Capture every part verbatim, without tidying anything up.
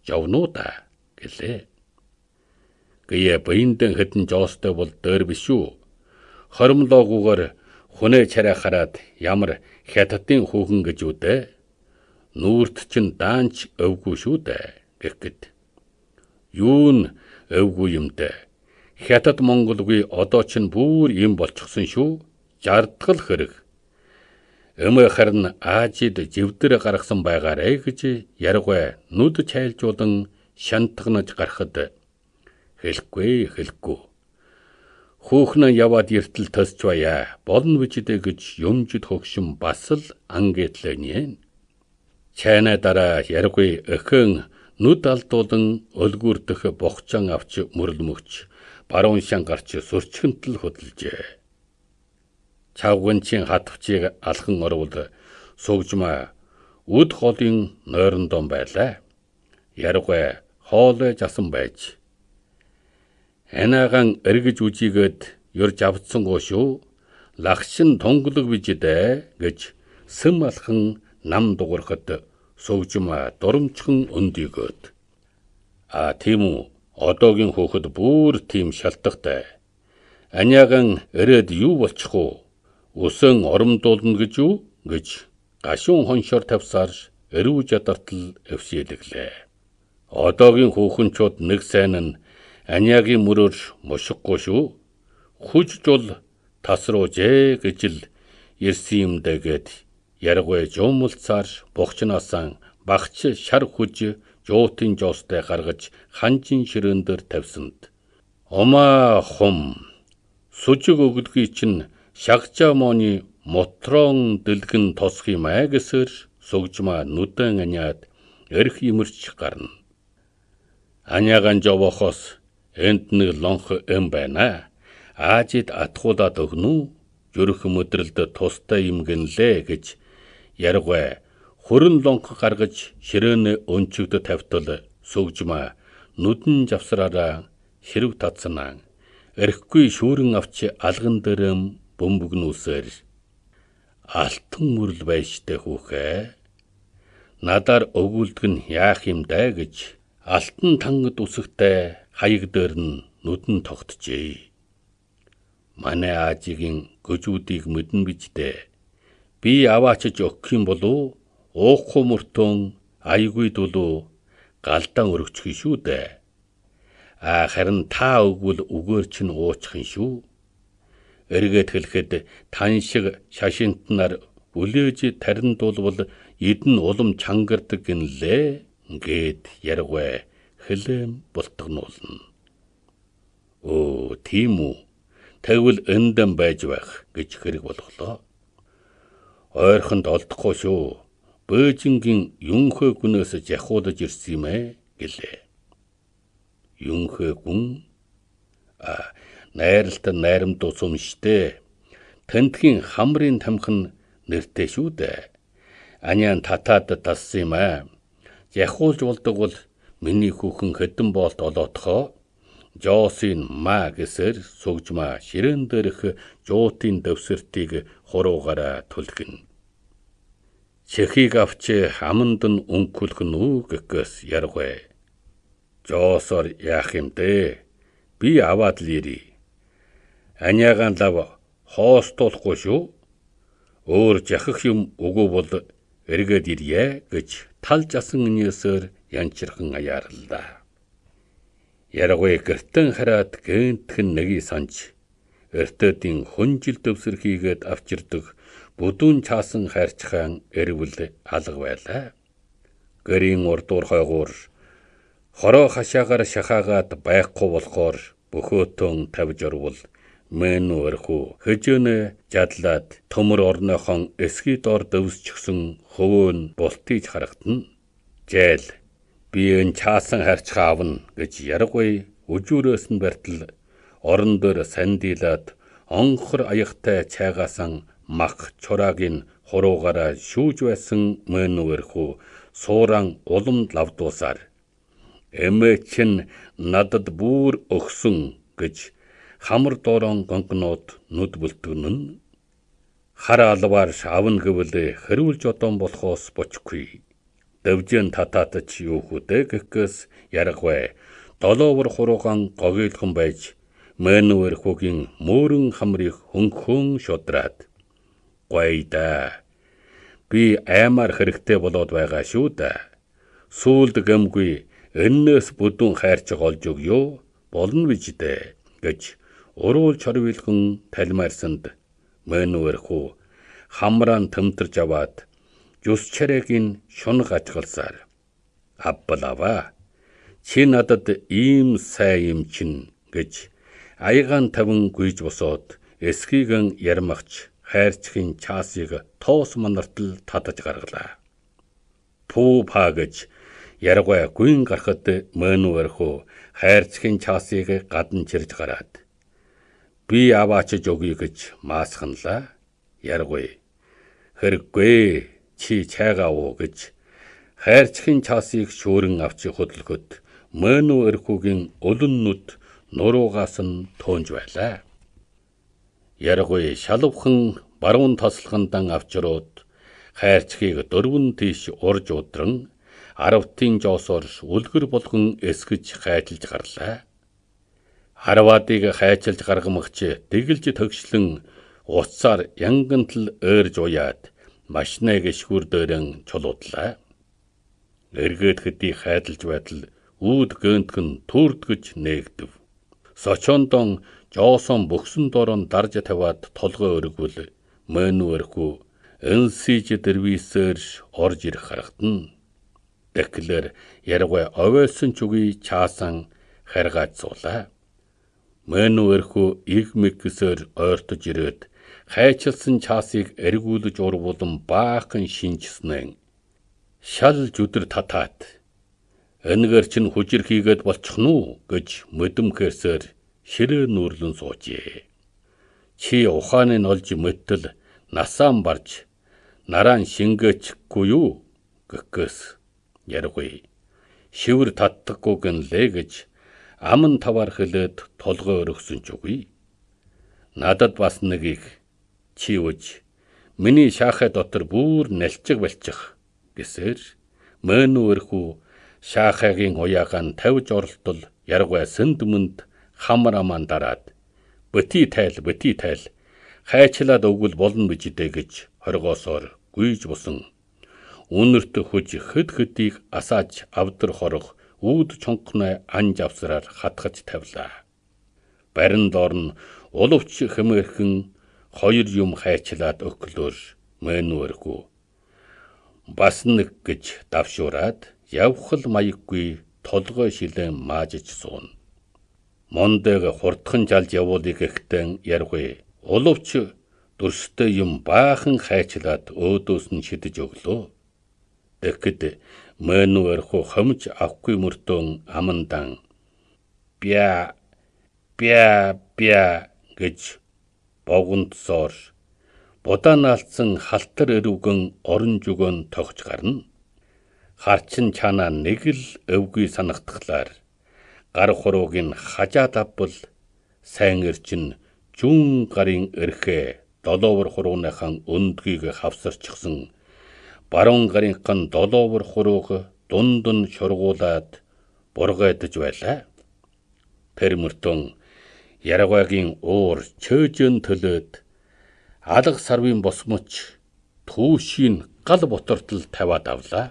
явна уу та гэлээ. Гээ буйндан хэдэн жоостой бол дөр биш үү? Хоримлоогүйгээр хүнээ чарай хараад ямар хятадын хүүхэн гэж үдэ. Нүүрт чинь даанч өвгүй шүү дээ гэхэд. Юу н өвгүй юм дээ. Хятад Монголгүй одоо чинь бүр юм болчихсон шүү. Жардгал хэрэг. Өмө харин Азид живдэр гаргасан байгаарэ гэж яргай нүд чайлжуулан шантгнаж гарахад хэлэхгүй хэлэхгүй. Хүүхэн яваад эртэл тосч бая. Болно бичдэ гэж юмжид хөгшин бас л ангитлэнэ. Чайна дараа яргай өхөн нүд алдуулан өлгүүрдөх бохчон авч мөрлмөгч баруун шан гарч сүрчгэнтэл хөдөлжээ. Чавганчийн хатвчийг алхан орвол сугжмаа үд холын нойрондон байлаа. Яргай хоолой жасан байж. Анааган эргэж үжигээд ёрж авцсангүй шүү. Лагшин тонглог биждэ гэж сэм алхан нам дуурахад сугжмаа дурамчхан өндөгөөд. А тийм үү, одоогийн хөөхд бүр тийм шалтгатай. Аниаган ирээд юу болчих уу? Усан оромдуулна гэж юу? Гэж гашуун хоншоор тавсаар эрүү жадартал өвсөөлөглөө. Одоогийн хөөхөнчүүд нэг сайн нь аниагийн мөрөөр мушиггүй шүү. Хүжжул тасруужээ гэж л ирсэн юм дэгэд яргай жуумалцаар бухчнаасан багч шар хүж жуутын жоостой гаргаж ханжин ширээн дээр тавьсанд. Омаа хум сүжиг өгөлгүй чинь шагчаа mooны мотрон дэлгэн тосх юм аа гэсэр сугжмаа нүдэн аниад эрх имэрч гарна. Аниаган жовохос энд нэг лонх эм байна. Азид атгуулаад өгнө. Жөрөх мөдрөлд тустай юм гэнлээ гэж яргай хөрөн лонх гаргаж ширээний өнчөгд тавьтал сугжмаа нүдэн завсраараа хэрв татсанаа эрхгүй шүүрэн авч алган дэрэм бөмбөгнүүсээр алтан мөрл байштай хүүхэ. Надаар өгүүлдэг нь яах юм даа гэж алтан тангад үсэгтэй хаяг дээр нь нүдэн тогтжээ. Манай Азигийн гүжүүдийг мэдэн бичдэ. Би аваачж өгөх юм болов уухгүй мөртөн айгүй дулуу галдаан өргөчих шүү дээ. А харин та өгвөл үгээр чинь уучих юм шүү. Эргээд хэлэхэд тань шиг шашинтнаар үлээж тарин дуулвал эдэн улам чангардаг гинлээ гээд яргай хэлэм бултгнуулна. Оо тийм үү. Тэгвэл эндэм байж байх гэж хэрэг болголоо. Ойрхонд олдохгүй шүү. Бээжингийн Юнхэ гүнээс жахуулж ирсэн юм ээ гэлээ. Юнхэ гүн а найралтай найрамдуу сумштэй. Тэндхийн хамрын тамхин нэртэй шүү дээ. Аниан татаад тассан юм аа. Жахуулж болдог бол миний хүүхэн хэдэн боолт олоотхоо. Жоосын маа гэсэр сугжмаа ширээн дээрх жуутын дэвсэртийг хуруугаараа түлхэн. Чехийг авч аманд нь өнкөлөх нүү гэхээс яргай. Жоосоор яах юм дээ? Би аваад л ирий. Аниагаан лав хоостуулахгүй шүү. Өөр жахах юм үгүй бол эргээд ирье гэж тал жасан инээсээр янчирхан аяарлаа. Яргай гэртэн хараад гэнтхэн нэгийг санж эртэдийн хүнжил дэвсэр хийгээд авчирдаг бүдүүн чаасан хайрчхан эрвэл алга байлаа. Гэрийн урдуур хойгуур хороо хашаагаар шахаагаад байхгүй болохоор бөхөөтөн тавьж орвол мэн өрхүү хөжөнө жадлаад төмөр орныхон эсгий дор дэвсчихсэн хөвөн бултыг харагдана. Жайл би энэ чаасан харьцах аавна гэж яргай үжүүрээс нь бартал орон дээр сандилаад онхор аягтай цайгаасан мах чураагийн хуруугаараа шүүж байсан мөн өрхүү сууран улам лавдуусаар эмээ чин надад бүр өгсөн гэж хамар доорон гонкнууд нүд бүлтгэнэн. Хар алваар авна гэвэл хэрүүлж одон болохоос бочгүй. дэвжэн татаатч юу хүдэ гэхгээс яргавэ долоовор хуруугаан гогийлхон байж мөнү өрхөгийн мөрөн хамрыг хөнгөн шудраад гойда би аймаар хэрэгтэй болоод байгаа шүү дээ. Сүүлд гэмгүй эннээс бүдүүн хайрч олж өгөө болно биз дээ гэж уруул чорвилхэн талмаарсанд мөнү өрхөө хамраан тэмтэрж аваад жүс чарэгийн шунаг ажгалсаар аббалава чи надад ийм сайн юм чин гэж аягаан таван гүйж босоод эсхийгэн ярмагч хайрцгийн чаасыг тоос манартал татаж гаргалаа. Пүү па гэж яргай гүйн гарахад мөнү өрхөө хайрцгийн чаасыг гадан чирж гараад би аваачж өгье гэж маасханлаа. Яргай хэрэггүй чи чайгаа уу гэж хайрцгийн чаасыг шүүрэн авч хөдөлгөд мөнү өрхөгийн улан нүд нуруугаас нь туунж байлаа. Яргай шалвхан баруун таслахандан авчрууд хайрцгийг дөрвөн тийш урж удран аравтын жоосоор үлгэр болгон эсгэж хайчилж гарлаа. Харвадыг хайчилж гаргамагч тэгэлж төгшлөн уцаар янгантал ойрж уяад машиныг шгүрдөрөн чулуудлаа. Эргээд хэдий хайдалж байтал үүд гönтгөн төрдгөж нээгдэв. Сочондон жоосон бөхсөн дорон дарж таваад толгой өргөвөл мөнү өрхөө энсиж дэрвисээр орж ирэх харагдана. Тэглэр яргай овойсон чугий чаасан харгааж суулаа. Мөнү өрхөө иг мэгсээр ойртож ирээд хайчилсан чаасыг эргүүлж урвуулан баахан шинжснэн шал жүдэр татаад энэгээр чин хүжир хийгээд болчих нь гэж möдөмхөөсөр ширээ нүүрлэн суужээ. Чи ухааны нь олж мэтэл насаан барж нарaan шингээчихгүй юу гэхгээс яргай шивэр татдаггүй гэнлээ гэж аман таваар хэлээд толгой өргсөн ч үгүй. Надад бас нэг их чи үж миний шаахай дотор бүр налчиг балчих гэсээр мөнү өрхөө шаахайгийн уяагаан тавьж оролтол яргай сэндмэнд хамар аман дараад бити тайл бити тайл хайчлаад өгвөл болно биз дээ гэж хоргоосоор гүйж бусан үнэрт хүж хэд хэдийг асааж авдар хорох үүд чонгоны анж авсраар хатгаж тавлаа. Барин доор нь уловч хэмээрхэн хоёр юм хайчлаад өглөөр мөнү өрхөө бас нэг гэж давшуураад явхал маяггүй толгой шилэн маажиж суун. Мондөг хурдхан жалж явуулыг ихтэн яргай уловч дүрстэй юм баахан хайчлаад өөдөөс нь шидэж өглөө. Тэгэхэд мөнү өрхөө хомж авахгүй мөртөө амандан бя бя бя гэж богонтсоор буданаалцсан халтар өрөвгөн орон жүгөн тогж гарна. Харчин чанаа нэг л өвгүй санагдахлаар гар хурууг нь хажаад авбал сайн эрчин жүн гарын эрхээ долоовор хурууныхан өндгийг хавсарчихсан баруун гарынхан долоовор хурууг дунд нь шургуулад бургайдаж байлаа. Тэр мөртөн яргайгийн уур чөөжөн төлөөд алга сарвын босмоч түүшийн гал ботортол тавиад авлаа.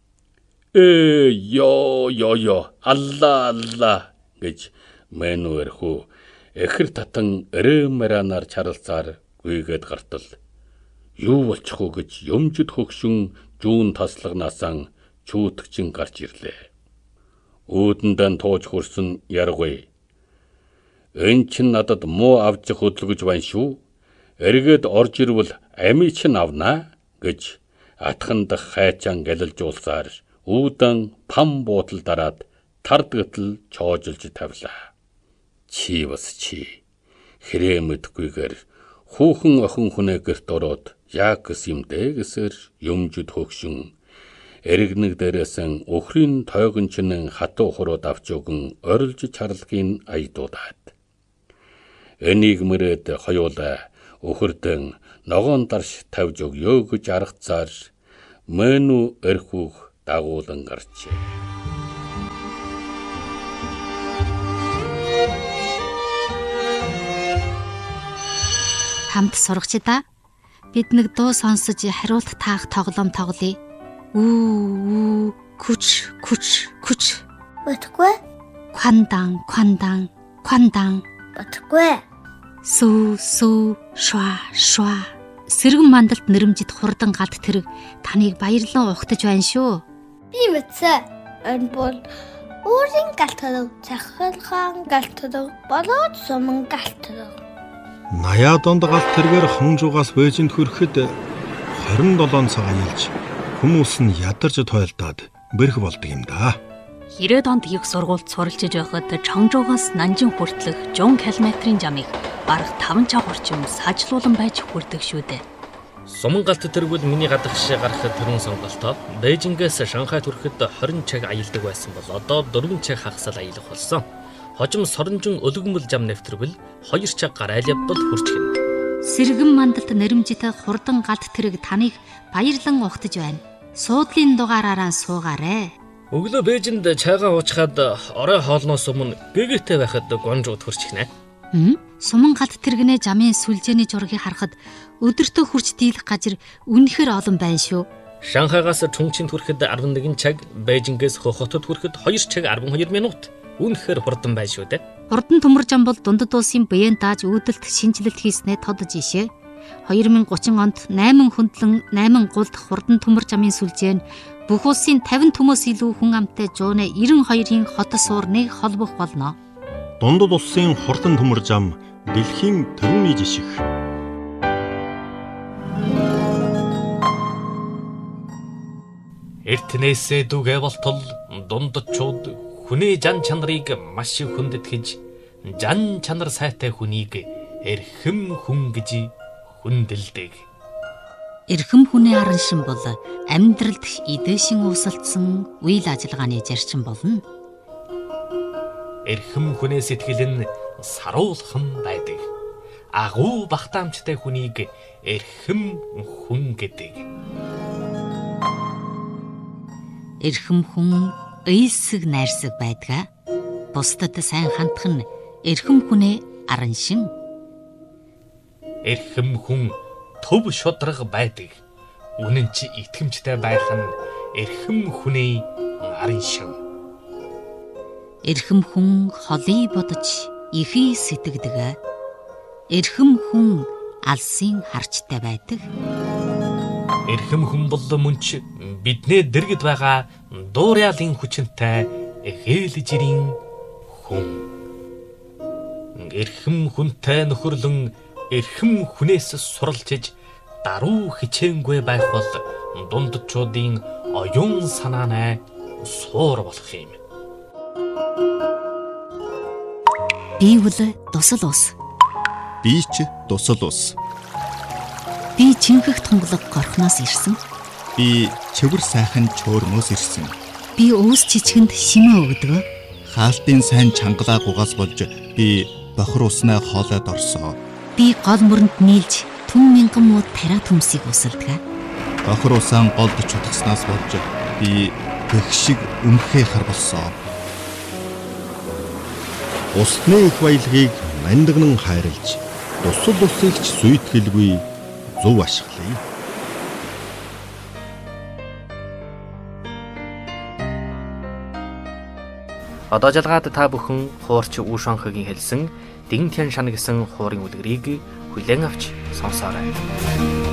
Э ёо ёо ёо алла алла гэж мөнү өрхөө эхэр татан эрэмэранаар чаралцаар гүйгээд гартал юу болчих уу гэж юмжид хөгшин жүүн таслагнаасан чүүдгчин гарч ирлээ. Өөдөндөө тууж хөрсөн яргай эн чин надад муу авч хөдөлгөж байна шүү. Эргээд орж ирвэл ами чин авнаа гэж атхан дах хайчаан гэлэлжуулсаар үүдэн пам буудал дараад тардгатал чоожилж тавлаа. Чи бас чи хэрэг мэдгүйгээр хүүхэн охин хүнээ гэрт ороод яаг гэс юм дээ гэсээр юмжид хөгшин эргэнэг дээрээсэн өхрийн тойгончнын хатуу хурууд авч өгөн орилж чарлагын аядуудаад энийг мөрөөд хоёулаа өхөрдөн ногоон дарш тавьж өгөө гэж аргацаар мөнү өрхүүх дагуулan гарчээ. Хамт сурагчдаа бид нэг дуу сонсож хариулт таах тоглоом тоглоё. Үү, күч, күч, күч. Бодохгүй. Квандан, квандан, квандан. Бодохгүй. Сүү, сүү, шва, шва. Сэргэн мандалд нэрэмжит хурдан галт тэрэг таныг баярлан ухтаж байна шүү. Би мэдсэн. Энэ бол өөрийн галт тэрэг, цахилгаан галт тэрэг, болоод суман галт тэрэг. Наяа донд галт тэргээр хонжуугаас Бээжинд хүрэхэд хорин долоон цаг аялж хүмүүс нь ядарч тойлдоод бэрх болдог юм да. Хэрэг донд их сургуульд суралцж байхад Чонгжуугаас Нанжин хүртэлх жон километрийн жамыг бараг таван цаг орчим сажлуулан байж хүрдэг шүү дээ. Суман галт тэргүүл миний гадагш гарахад төрөн сонголтоо Бээжингээс Шанхайд хүрэхэд хорин цаг аялдаг байсан бол одоо дөрвөн цаг хагасал аялах болсон. Хожим соронжин өлгөмөл жам нэвтрвэл хоёр цаг гарайл явбал хүрчихнэ. Сэргэн мандалд нэрэмжит хурдан галт тэрэг таныг баярлан ухтаж байна. Суудлын дугаараараа суугаарэ. Өглөө Бээжинд чайгаа уучхад орой хоолноос өмнө гэгээтэй байхад гонжууд хүрчихнэ. Хм? Суман галт тэрэгнээ жамын сүлжээний зургийг харахад өдөртөө хурц дийлэх газар үнэхээр олон байна шүү. Шанхайгаас Чонгчинд хүрэхэд арван нэгэн цаг, Бээжингээс Хохотод хүрэхэд хоёр цаг арван хоёр минут. Үнэхээр хурдан байна шүү дээ. Хурдан төмөр жам бол дундад улсын Бэен дааж үүдэлт шинжилэлт хийснээ тодож ишээ. две тысячи тридцать онд восемь хүндлэн восемь гулд хурдан төмөр жамын сүлжээ нь бүх улсын пятьдесят төмөөс илүү хүн амтай жууны ninety-two-ийн хот суурныг холбох болно. Дундад улсын хурдан төмөр зам дэлхийн төвний жишг. Эртнээсээ дүгэ болтол дундчууд хүний жан чанарыг маш их хүндэтгэж жан чанар сайтай хүнийг эрхэм хүн гэж хүндэлдэг. Эрхэм хүний аран шин бол амьдралд эдээшин уусалдсан үйл ажиллагааны зарчим болно. Эрхэм хүнээ сэтгэл нь саруулхан байдаг. Агуу багтаамжтай хүнийг эрхэм хүн гэдэг. Эрхэм хүн эйсэг найрсаг байдгаа. Бусдад сайн хандах нь эрхэм хүнээ аран шин. Эрхэм хүн төв шудраг байдаг. Үнэн чи итгэмжтэй байх нь эрхэм хүнээ аран шин. Эрхэм хүн холыг бодож ихий сэтгэдэг. Эрхэм хүн алсын харчтай байдаг. Эрхэм хүн бол мөнч биднээ дэргэд байгаа дуурайлын хүчинтэй ээлжирийн хүн. Эрхэм хүнтэй нөхөрлөн эрхэм хүнээс суралцж даруй хичээнгүй байх бол дундчуудын оюун санаанаа суур болох юм. Би бол дусал ус. Би ч дусал ус. Би чинхэх тунгалаг горхноос ирсэн. Би чивэр сайхан чөөрмөөс ирсэн. Би өөс чичгэнд шимээ өгдөг. Хаалтын сайн чангалаа гугаас болж би бохор уснаа хоолойд орсоо. Би гол мөрөнд нийлж түн мянган муу тариа төмсийг усалдаг. Бохор усаан голд чутгаснаас болж би гэх шиг өмхөө харбалсоо. Усны их баялагийг мандагнан хайрлж, дусал усыг ч сүйтгэлгүй зөв ашиглая. Одоо жалгаад та бүхэн хуурч Ушанхагийн хэлсэн Дин Тян шан гэсэн хуурын үлгэрийг хүлээн авч сонсоорой.